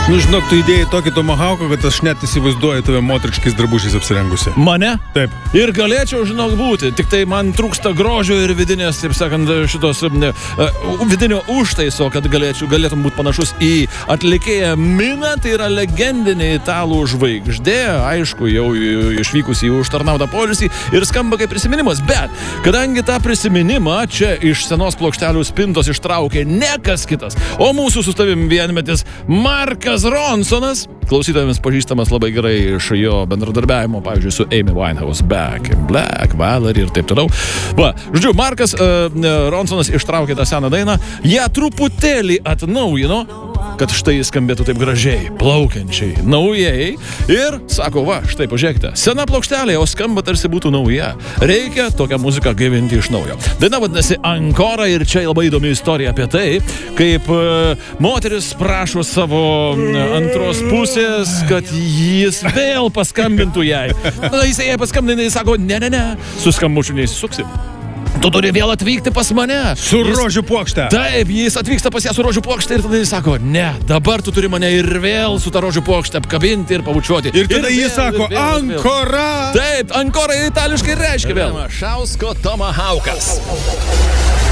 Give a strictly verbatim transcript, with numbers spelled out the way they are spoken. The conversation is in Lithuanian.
Nu, žinok, tu įdėjai tokį tomahawką, kad aš net įsivaizduoju tave moteriškais drabužiais apsirengusi. Mane? Taip. Ir galėčiau, žinok, būti. Tik tai man trūksta grožio ir vidinės, taip sakant, šitos ne, uh, vidinio užtaiso, kad galėčiau, galėtum būti panašus į atlikėją Miną. Tai yra legendinė italų žvaigždė, aišku, jau išvykusi į užtarnautą poilsį ir skamba kaip prisiminimas. Bet, kadangi tą prisiminimą čia iš senos plokštelių spintos ištraukė ne kas kitas, o mūsų su tavim vienmetis Markas Ronsonas, klausytojams pažįstamas labai gerai iš jo bendradarbiavimo, pavyzdžiui, su Amy Winehouse, Back in Black, Valerie ir taip toliau. Va, žodžiu, Markas uh, Ronsonas ištraukė tą seną dainą, ją truputėlį atnaujino, kad štai skambėtų taip gražiai, plaukiančiai, naujai. Ir sako, va, štai pažiūrėkite, sena plokštelė, o skamba tarsi būtų nauja. Reikia tokią muziką gaivinti iš naujo. Daina vadinasi Ancora ir čia labai įdomi istorija apie tai, kaip uh, moteris prašo savo uh, antros pusės, kad jis vėl paskambintų jai. Na, jis jai paskambina, jis sako, ne, ne, ne, su skambučiu neįsisuksim. Tu turi vėl atvykti pas mane. Su jis, rožių puokšte. Taip, jis atvyksta pas ją su rožių puokšte ir tada jis sako, ne, dabar tu turi mane ir vėl su ta rožių puokšte apkabinti ir pabučiuoti. Ir tada ir jis vėl, sako, Ancora. Taip, Ancora itališkai reiškia vėl. Šausko Tomahawkas.